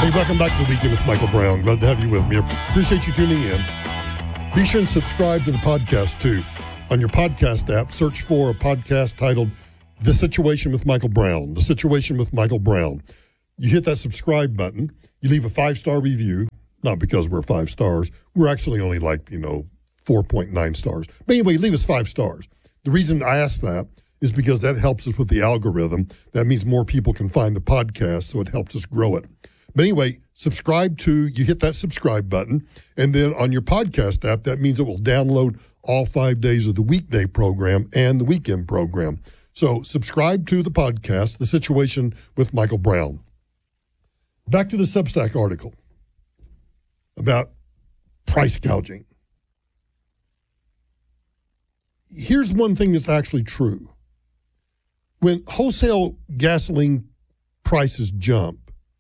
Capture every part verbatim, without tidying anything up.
Hey, welcome back to the Weekend with Michael Brown. Glad to have you with me. Appreciate you tuning in. Be sure and subscribe to the podcast, too. On your podcast app, search for a podcast titled The Situation with Michael Brown. The Situation with Michael Brown. You hit that subscribe button. You leave a five-star review. Not because we're five stars. We're actually only like, you know, four point nine stars. But anyway, leave us five stars. The reason I ask that is because that helps us with the algorithm. That means more people can find the podcast, so it helps us grow it. But anyway, subscribe to, you hit that subscribe button, and then on your podcast app, that means it will download all five days of the weekday program and the weekend program. So subscribe to the podcast, The Situation with Michael Brown. Back to the Substack article about price gouging. Here's one thing that's actually true. When wholesale gasoline prices jump,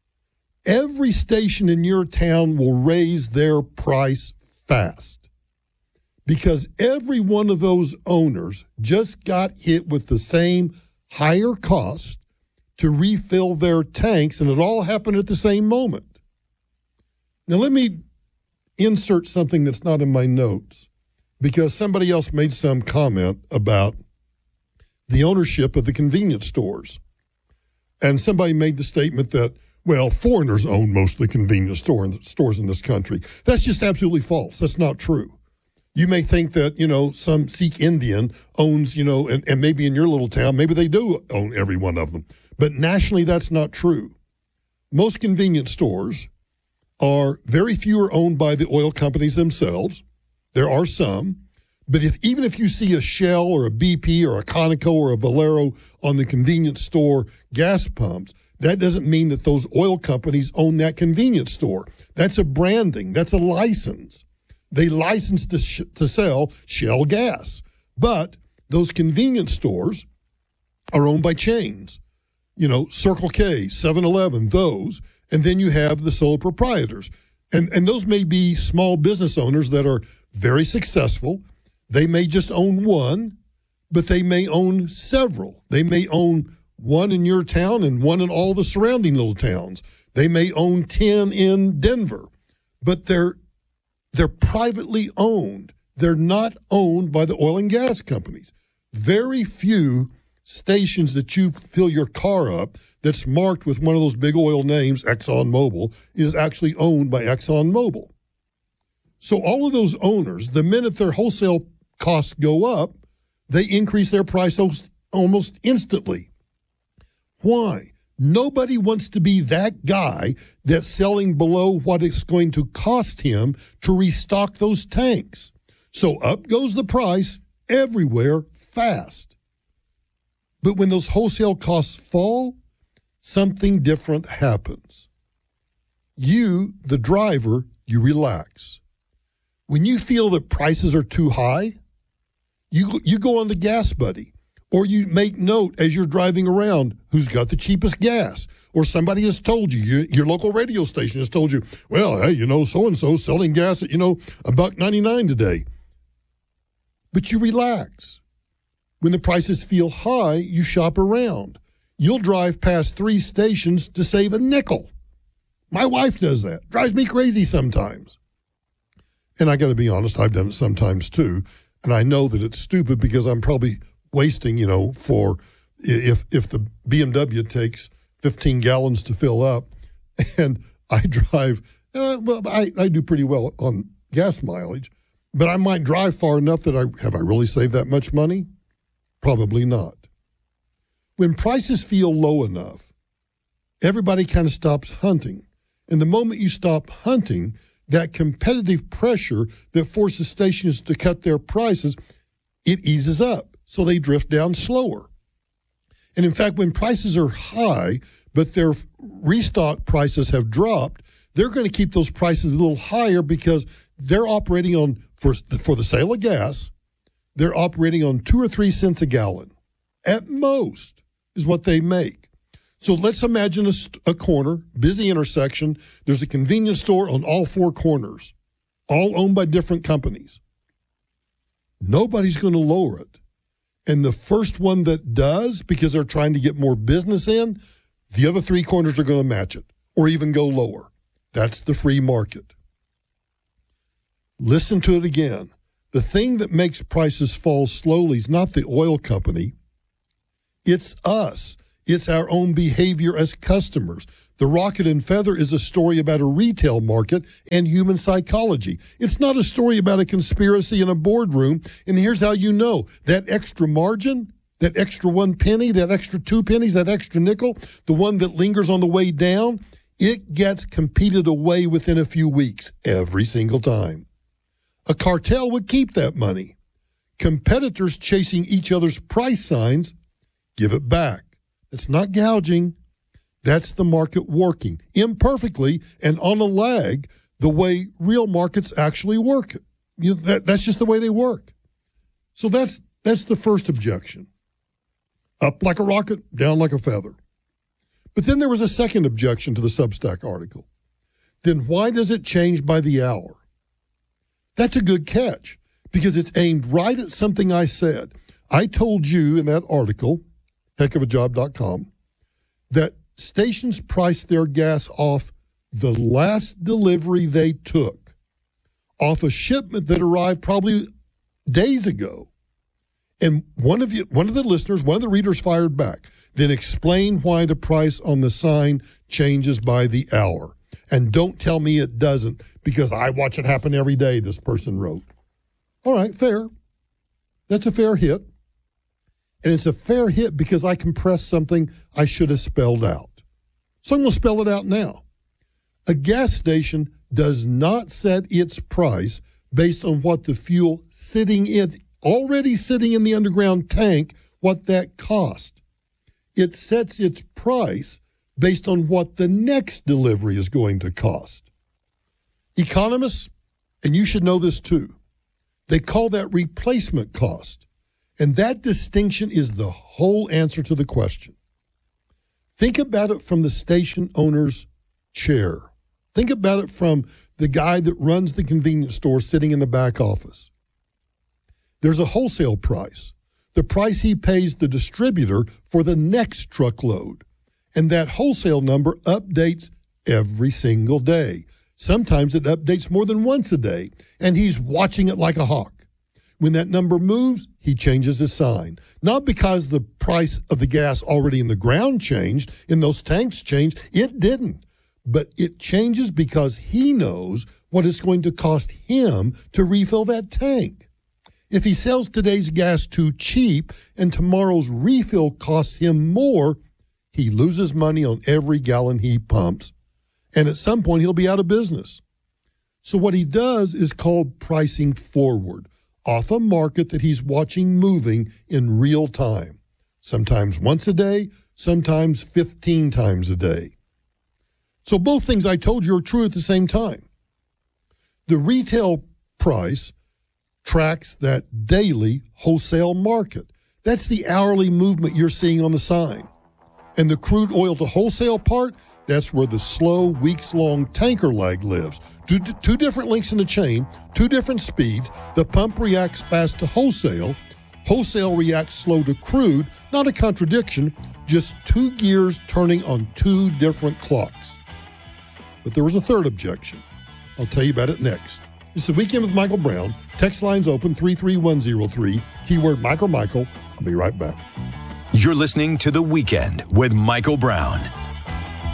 every station in your town will raise their price fast because every one of those owners just got hit with the same higher cost to refill their tanks, and it all happened at the same moment. Now, let me insert something that's not in my notes because somebody else made some comment about the ownership of the convenience stores. And somebody made the statement that, well, foreigners own most of the convenience store in, stores in this country. That's just absolutely false. That's not true. You may think that, you know, some Sikh Indian owns, you know, and, and maybe in your little town, maybe they do own every one of them. But nationally, that's not true. Most convenience stores are, very few are owned by the oil companies themselves. There are some. But if even if you see a Shell or a B P or a Conoco or a Valero on the convenience store gas pumps, that doesn't mean that those oil companies own that convenience store. That's a branding. That's a license. They license to, sh- to sell Shell gas. But those convenience stores are owned by chains. You know, Circle K, seven eleven, those. And then you have the sole proprietors. And, and those may be small business owners that are very successful. They may just own one, but they may own several. They may own one in your town and one in all the surrounding little towns. They may own ten in Denver, but they're they're privately owned. They're not owned by the oil and gas companies. Very few stations that you fill your car up that's marked with one of those big oil names, ExxonMobil, is actually owned by ExxonMobil. So all of those owners, the minute their wholesale costs go up, they increase their price almost instantly. Why? Nobody wants to be that guy that's selling below what it's going to cost him to restock those tanks. So up goes the price everywhere fast. But when those wholesale costs fall, something different happens. You, the driver, you relax. When you feel that prices are too high, you you go on to Gas Buddy, or you make note as you're driving around who's got the cheapest gas, or somebody has told you, your, your local radio station has told you, well, hey, you know, so-and-so selling gas at, you know, a buck ninety-nine today. But you relax. When the prices feel high, you shop around. You'll drive past three stations to save a nickel. My wife does that. Drives me crazy sometimes. And I got to be honest, I've done it sometimes too. And I know that it's stupid because I'm probably wasting, you know, for if if the B M W takes fifteen gallons to fill up and I drive, and I, well, I, I do pretty well on gas mileage, but I might drive far enough that I have I really saved that much money? Probably not. When prices feel low enough, everybody kind of stops hunting. And the moment you stop hunting, that competitive pressure that forces stations to cut their prices, it eases up. So they drift down slower. And in fact, when prices are high, but their restock prices have dropped, they're going to keep those prices a little higher because they're operating on, for, for the sale of gas, they're operating on two or three cents a gallon. At most is what they make. So let's imagine a, a corner, busy intersection. There's a convenience store on all four corners, all owned by different companies. Nobody's going to lower it. And the first one that does, because they're trying to get more business in, the other three corners are going to match it or even go lower. That's the free market. Listen to it again. The thing that makes prices fall slowly is not the oil company. It's us. It's our own behavior as customers. The Rocket and Feather is a story about a retail market and human psychology. It's not a story about a conspiracy in a boardroom. And here's how you know. That extra margin, that extra one penny, that extra two pennies, that extra nickel, the one that lingers on the way down, it gets competed away within a few weeks every single time. A cartel would keep that money. Competitors chasing each other's price signs give it back. It's not gouging. That's the market working imperfectly and on a lag the way real markets actually work. You know, that, that's just the way they work. So that's that's the first objection. Up like a rocket, down like a feather. But then there was a second objection to the Substack article. Then why does it change by the hour? That's a good catch because it's aimed right at something I said. I told you in that article, heck of a job dot com, that stations price their gas off the last delivery they took, off a shipment that arrived probably days ago. And one of you, one of the listeners, one of the readers fired back, then explain why the price on the sign changes by the hour. And don't tell me it doesn't, because I watch it happen every day, this person wrote. All right, fair. That's a fair hit. And it's a fair hit because I compressed something I should have spelled out. So I'm going to spell it out now. A gas station does not set its price based on what the fuel sitting in, already sitting in the underground tank, what that cost. It sets its price based on what the next delivery is going to cost. Economists, and you should know this too, they call that replacement cost. And that distinction is the whole answer to the question. Think about it from the station owner's chair. Think about it from the guy that runs the convenience store sitting in the back office. There's a wholesale price, the price he pays the distributor for the next truckload. And that wholesale number updates every single day. Sometimes it updates more than once a day, and he's watching it like a hawk. When that number moves, he changes his sign. Not because the price of the gas already in the ground changed, in those tanks changed. It didn't. But it changes because he knows what it's going to cost him to refill that tank. If he sells today's gas too cheap and tomorrow's refill costs him more, he loses money on every gallon he pumps, and at some point he'll be out of business. So what he does is called pricing forward, off a market that he's watching moving in real time, sometimes once a day, sometimes fifteen times a day. So both things I told you are true at the same time. The retail price tracks that daily wholesale market. That's the hourly movement you're seeing on the sign. And the crude oil to wholesale part, that's where the slow, weeks-long tanker lag lives. Two, two different links in the chain, two different speeds. The pump reacts fast to wholesale. Wholesale reacts slow to crude. Not a contradiction, just two gears turning on two different clocks. But there was a third objection. I'll tell you about it next. It's the Weekend with Michael Brown. Text lines open three three one zero three. Keyword Michael Michael. I'll be right back. You're listening to The Weekend with Michael Brown